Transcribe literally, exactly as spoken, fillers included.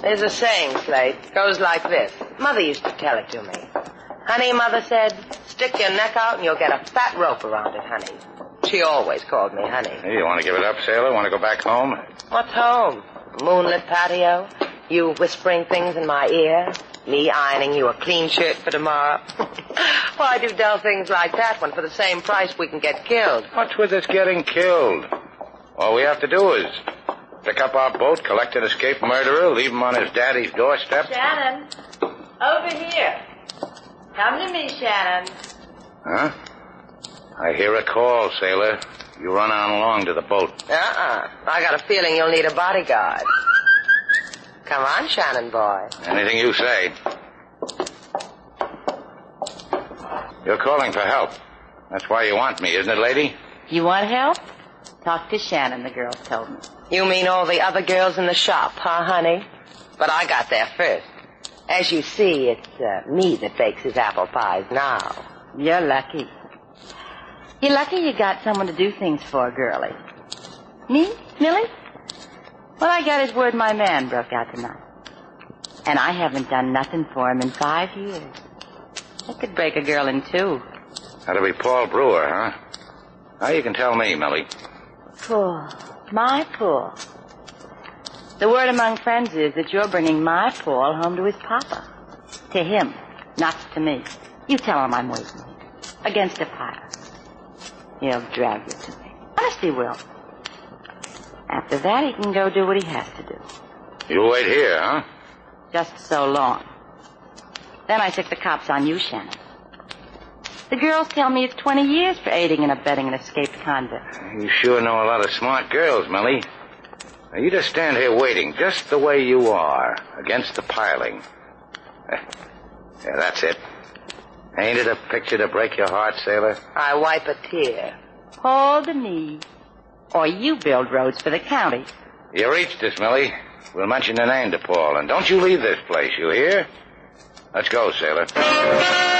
There's a saying, Slate. Goes like this. Mother used to tell it to me. Honey, Mother said, stick your neck out and you'll get a fat rope around it, honey. She always called me honey. Hey, you want to give it up, sailor? Want to go back home? What's home? Moonlit patio? You whispering things in my ear? Me ironing you a clean shirt for tomorrow? Why do dull things like that when for the same price we can get killed? What's with us getting killed? All we have to do is pick up our boat, collect an escaped murderer, leave him on his daddy's doorstep. Shannon, over here. Come to me, Shannon. Huh? I hear a call, sailor. You run on along to the boat. Uh-uh. I got a feeling you'll need a bodyguard. Come on, Shannon boy. Anything you say. You're calling for help. That's why you want me, isn't it, lady? You want help? Talk to Shannon, the girls told me. You mean all the other girls in the shop, huh, honey? But I got there first. As you see, it's uh, me that bakes his apple pies now. You're lucky. You're lucky you got someone to do things for, girlie. Me, Millie? Well, I got his word my man broke out tonight. And I haven't done nothing for him in five years. I could break a girl in two. That'll be Paul Brewer, huh? Now you can tell me, Millie. Paul. My Paul. The word among friends is that you're bringing my Paul home to his papa. To him, not to me. You tell him I'm waiting here. Against a fire. He'll drag you to me. Honest he will. After that, he can go do what he has to do. You wait here, huh? Just so long. Then I stick the cops on you, Shannon. The girls tell me it's twenty years for aiding and abetting an escaped convict. You sure know a lot of smart girls, Millie. Now, you just stand here waiting, just the way you are, against the piling. Yeah, that's it. Ain't it a picture to break your heart, sailor? I wipe a tear. Hold the knee. Or you build roads for the county. You reached us, Millie. We'll mention the name to Paul. And don't you leave this place, you hear? Let's go, sailor.